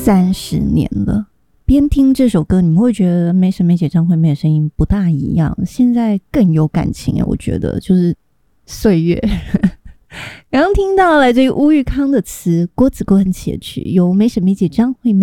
30年了。边听这首歌，你们会觉得梅婶梅姐张惠妹的声音不大一样，现在更有感情我觉得就是岁月。刚刚听到来自于吴玉康的词，郭子观写曲，由梅婶梅姐张惠妹